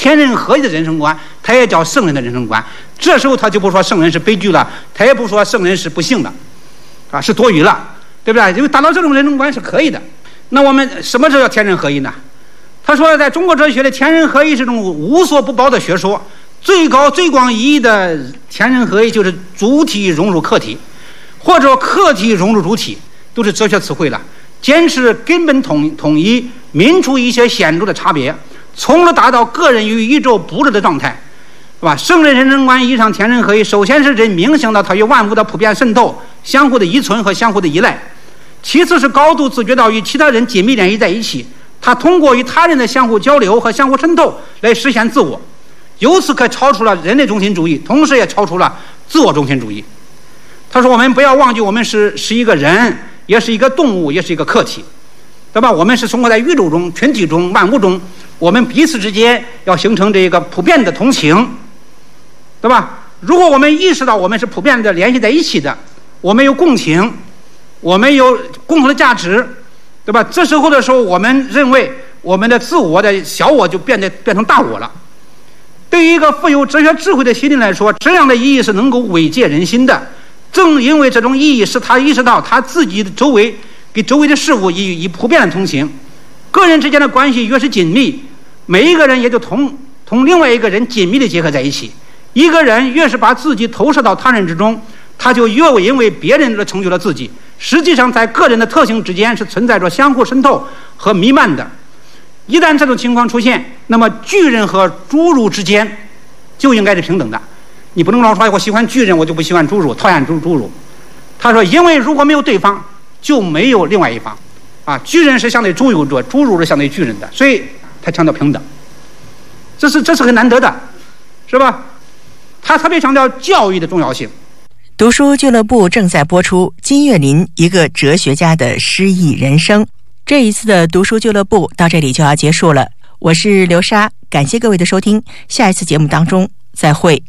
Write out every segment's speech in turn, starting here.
天人合一的人生观，他也叫圣人的人生观。这时候他就不说圣人是悲剧了，他也不说圣人是不幸的，是多余了，对不对？因为达到这种人生观是可以的。那我们什么时候叫天人合一呢？他说，在中国哲学的天人合一是种无所不包的学说，最高最广意义的天人合一就是主体融入客体，或者客体融入主体，都是哲学词汇了。坚持根本统一，泯除一些显著的差别，从而达到个人与宇宙不二的状态，是吧？圣人人生观意义上天人合一，首先是人冥想到它与万物的普遍渗透、相互的依存和相互的依赖，其次是高度自觉到与其他人紧密联系在一起，他通过与他人的相互交流和相互渗透来实现自我，由此可超出了人类中心主义，同时也超出了自我中心主义。他说，我们不要忘记，我们是一个人，也是一个动物，也是一个客体，对吧？我们是生活在宇宙中、群体中、万物中，我们彼此之间要形成这个普遍的同情，对吧？如果我们意识到我们是普遍的联系在一起的，我们有共情，我们有共同的价值，对吧？这时候我们认为我们的自我的小我就变成大我了。对于一个富有哲学智慧的心灵来说，这样的意义是能够慰藉人心的。正因为这种意义，使他意识到他自己的周围给周围的事物以普遍的同情。个人之间的关系越是紧密，每一个人也就同另外一个人紧密的结合在一起。一个人越是把自己投射到他人之中，他就越会因为别人而成就了自己。实际上，在个人的特性之间是存在着相互渗透和弥漫的。一旦这种情况出现，那么巨人和侏儒之间就应该是平等的。你不能老说我喜欢巨人，我就不喜欢侏儒，讨厌侏儒。他说，因为如果没有对方，就没有另外一方。巨人是相对诸有者，侏儒是相对巨人的，所以他强调平等。这是很难得的，是吧？他特别强调教育的重要性。 读书俱乐部正在播出金岳霖一个哲学家的诗意人生。这一次的读书俱乐部到这里就要结束了，我是刘莎，感谢各位的收听，下一次节目当中再会。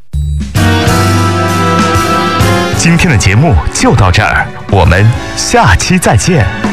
今天的节目就到这儿，我们下期再见。